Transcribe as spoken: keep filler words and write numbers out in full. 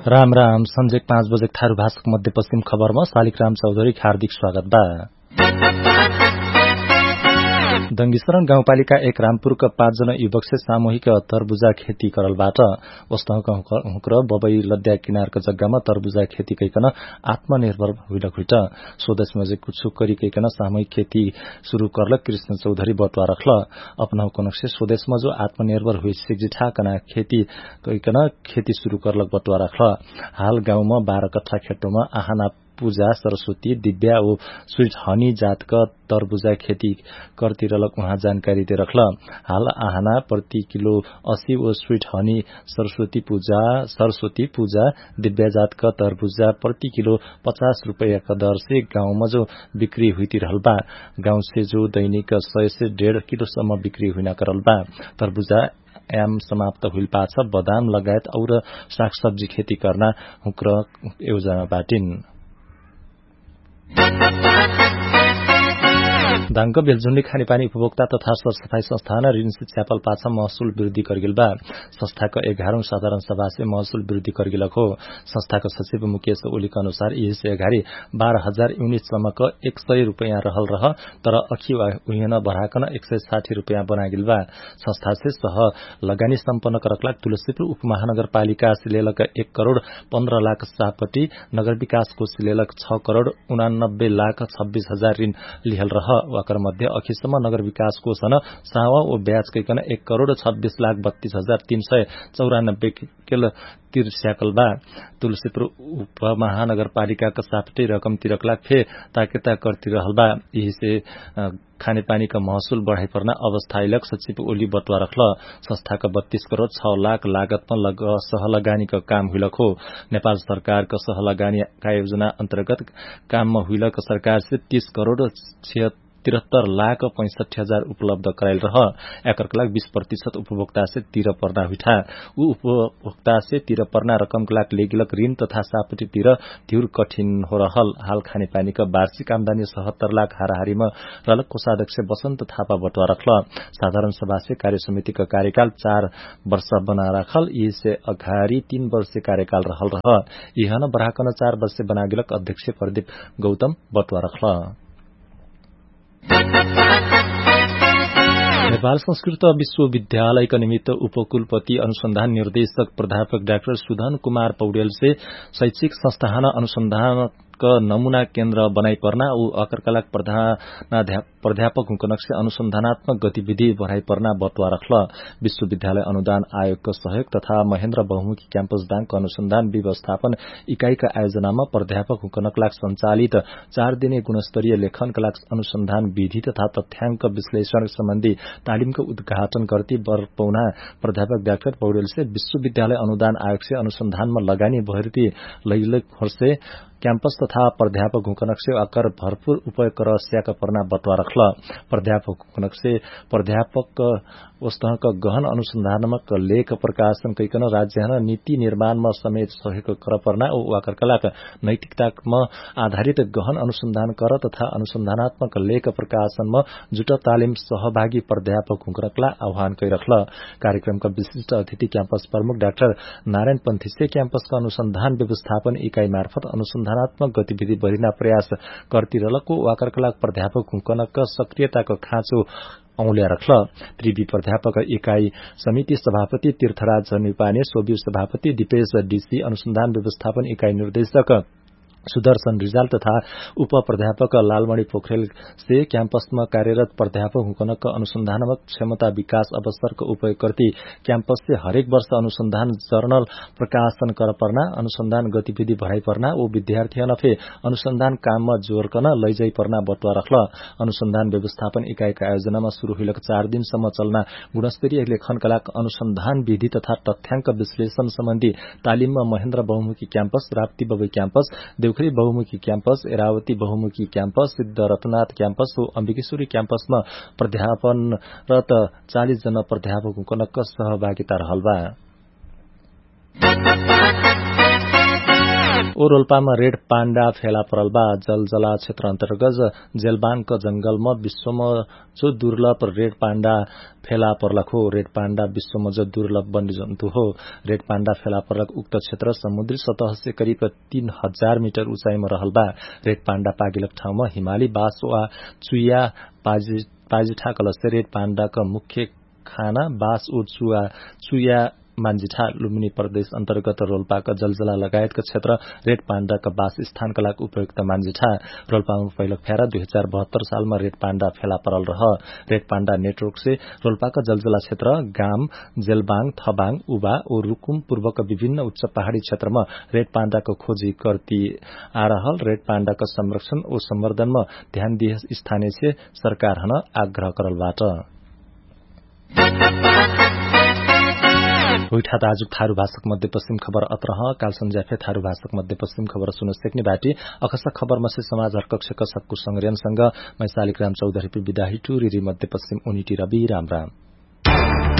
राम राम संजेक पाँच बजे थारू भाषक मध्यपश्चिम खबरमा शालिग्राम चौधरी हार्दिक स्वागत बा। दंगीशरण गाउँपालिका एक रामपुरका पाँचजना युवक से सामूहिक तरबुजा खेती करलबाट वस्तुका हुक्र बबई लद्या किनारका जग्गामा तरबुजा खेती कैकन आत्मनिर्भर हुइलखुइट स्वदेशमा जे कुछ करिकैकन सामूहिक खेती शुरू करल कृष्ण चौधरी बटुवा रखल अपना कनक्से स्वदेशमा जो आत्मनिर्भर हुइ सिगजिठा कना खेती कैकन खेती शुरू करल बटुवा रखल हाल गाउँमा बाह्र कट्ठा खेतोमा आहाना पूजा सरस्वती दिव्या ओ स्वीट हनी जातका तरबुजा खेती करतिरलक उहाँ जानकारी दे रखल हाल आहाना प्रति किलो अस्सी ओ स्वीट हनी सरस्वती पूजा सरस्वती पूजा दिव्या जातका तरबुजा प्रति किलो पचास रुपैयाँ का दर से गाँव में जो बिक्री हुई रहल बा गाँव से जो दैनिक सय से डेढ़ किलोसम्म बिक्री हुन करल बा तरबुजा एम समाप्त हुइल पाछ बदाम लगायत और सागसब्जी खेती करना हुक्र योजना बाटिन दाङको बेलझुण्डी खानेपानी उपभोक्ता तथा सरसफाई संस्थान रिन्सी च्यापल पाछा महसुल वृद्धि करगिल बा संस्थाको एघारौं साधारण सभा से महसुल वृद्धि करगिलक हो संस्थाको सचिव मुकेश ओलीका अनुसार यही से एघारी बाह्र हजार यूनिट सम्मको एक सय रुपैयाँ रहल रह तर अखि उहिन बढ़ाकन एक सय साठी रुपैयाँ बनागिल बा संस्था से सह लगानी सम्पन्न करकला तुलसीपुर उपमहानगरपालिका सिलेलक एक करोड़ पन्ध्र लाख सापटी नगर विकास कोष सिलेलक छ करोड़ उनानब्बे लाख छब्बीस हजार ऋण लिहल रह वाकर मध्य अखिसम्म नगर विकास कोष सावा ओ ब्याज कैकन एक करोड़ छब्बीस लाख बत्तीस हजार तीन सय चौरानब्बे किलो तिर्स्याकल बा तुलसीपुर उपमहानगरपालिका का सापटी रकम तिरक लाख फे ताकेता करती रहल बा यही से खानेपानी का महसुल बढ़ाई पर्ना अवस्थायीलक सचिव ओली बटुवा रखल संस्था का बत्तीस करोड़ छ लाख लागत में लग, सहलगानी का काम हुइलक हो नेपाल सरकार का सहलगानी का योजना अंतर्गत काम में हुइलक सरकार से तीस करोड़ तिरहत्तर लाख पैंसठी हजार उपलब्ध कराइल रह एकर लाख बीस प्रतिशत उपभोक्ता से तिर पर्ना हुइठा ऊ उपभोक्ता से तिर पर्ना रकम के लाख लेगिलक ऋण तथा सापटी तिर ध्युर कठिन हो रहल हाल खानेपानी का वार्षिक आमदानी सत्तर लाख हाराहारी में रलक कोषाध्यक्ष बसंत थापा बटुवा रखल साधारण सभा से कार्य समिति का कार्यकाल चार वर्ष बना रखल यही से अघारी तीन वर्ष कार्यकाल रहल रह यह बढ़ाकन चार वर्ष बनागिलक अध्यक्ष प्रदीप गौतम बटुवा रखल नेपाल संस्कृत विश्वविद्यालयका निमित्त उपकुलपति अनुसंधान निर्देशक प्राध्यापक डाक्टर सुधन कुमार पौडेल से शैक्षिक संस्थान अनुसंधान नमूना केन्द्र बनाई पर्ना ऊ अकरकलाक प्राध्यापक हुकनक से अनुसंधानात्मक गतिविधि बढ़ाई पर्ना बटुवा रखल विश्वविद्यालय अनुदान आयोगको सहयोग तथा महेन्द्र बहुमुखी क्याम्पस दाङको अनुसंधान व्यवस्थापन इकाईका आयोजनामा प्राध्यापक हुकनकलाक संचालित चार दिने गुणस्तरीय लेखनकलाक अनुसंधान विधि तथा तथ्याङ्क विश्लेषण सम्बन्धी तालिमको उद्घाटन गर्दै बरपौना प्राध्यापक डाक्टर पौडेल से विश्वविद्यालय अनुदान आयोग से अनुसंधानमा लगानी भर्ती लैलक से क्याम्पस तथा प्राध्यापक हुकनक से अकर भरपूर उपयोग कर स्याका पर्ना बटुवा रखल प्राध्यापक हुकनक से प्राध्यापक वस्तुका गहन अनुसंधानमक लेख प्रकाशन कैकन राज्य नीति निर्माणमा समेत सहयोग कर पर्ना ओ वाकर कलाक नैतिकतामा आधारित गहन अनुसंधान कर तथा अनुसंधानात्मक लेख प्रकाशनमा जुट तालिम सहभागी प्राध्यापक हुकनकला आह्वान कैरखल कार्यक्रमका विशिष्ट अतिथि क्याम्पस प्रमुख डाक्टर नारायण पन्थी से क्याम्पसका अनुसंधान व्यवस्थापन इकाई मार्फत अनुसंधानात्मक गतिविधि बढ़िना प्रयास करतिरलको वाकरकलाक प्राध्यापक हुकनक सक्रियताको खाँचो औल्या रखल त्रिवी प्राध्यापक इकाई समिति सभापति तीर्थराज निपाने सोबिउ सभापति दिपेश डीसी अनुसंधान व्यवस्थापन इकाई निर्देशक सुदर्शन रिजाल तथा उप प्राध्यापक लालमणि पोखरेल से क्याम्पसमा कार्यरत प्राध्यापक हुकनक अनुसंधानमक क्षमता विकास अवसरको उपयोग करती क्याम्पस से हरेक वर्ष अनुसंधान जर्नल प्रकाशन कर पर्ना अनुसंधान गतिविधि बढ़ाई पर्ना ओ विद्यार्थी फे अनुसंधान काममा जोड़कन लैजाई पर्ना बटुवा रखल अनुसंधान व्यवस्थापन इकाईका आयोजनामा शुरू हुइलक चार दिनसम्म चल्ना गुणस्तरीय लेखनकलाक अनुसंधान विधि तथा तथ्याङ्क विश्लेषण सम्बन्धी तालिममा महेन्द्र बहुमुखी क्याम्पस राप्ती बबई क्याम्पस देउखरी बहुमुखी क्याम्पस एरावती बहुमुखी क्याम्पस सिद्ध रत्नाथ क्याम्पस हो अम्बिकेश्वरी क्याम्पसमा प्राध्यापनरत चालीस जना प्राध्यापक हुकनक सहभागिता रहल बा ओ रोल्पामा रेड पाण्डा फेला परल बा। जलजला क्षेत्र अन्तर्गत जेलबाङको जंगलमा विश्वमा जो दुर्लभ रेड पाण्डा फेला पर्लक हो। रेड पाण्डा विश्वमा जो दुर्लभ वन्यजन्तु हो। रेड पाण्डा फेला पर्लक उक्त क्षेत्र समुद्री सतह से करिब तीन हजार मिटर उचाइमा रहल बा। रेड पाण्डा पागिलक ठाउँमा हिमाली बास वा चुया पाजिठा कलसे रेड पाण्डाका मुख्य खाना बास ओ चुया चुया मान्जिठा लुम्बिनी प्रदेश अन्तर्गत रोल्पाका जलजला लगायतका क्षेत्र रेड पाण्डाका वास स्थानका लागि उपयुक्त मान्जिठा। रोल्पामा पहिलो फेरा दुई हजार बहत्तर सालमा रेड पाण्डा फेला परल रह। रेड पाण्डा नेटवर्क से रोल्पाका जलजला क्षेत्र गाम जेलबाङ थबाङ उबा ओ रुकुम पूर्वका विभिन्न उच्च पहाड़ी क्षेत्रमा रेड पाण्डाको खोजी करती आ रहल। रेड पाण्डाका संरक्षण ओ सम्वर्धनमा ध्यान दिए स्थानीय से सरकार हन आग्रह करलबाट। उठा त आज थारू भाषक मध्यपश्चिम खबर अत्रह काल संज्याफे थारू भाषक मध्यपश्चिम खबर सुन सेक्ने बाटी अखसा खबर मसे समाज हरकक्षक सक्कु संग्रियनसँग मैसालिक राम चौधरी विदा हिटु रिरी मध्यपश्चिम उनिटी रवि राम राम।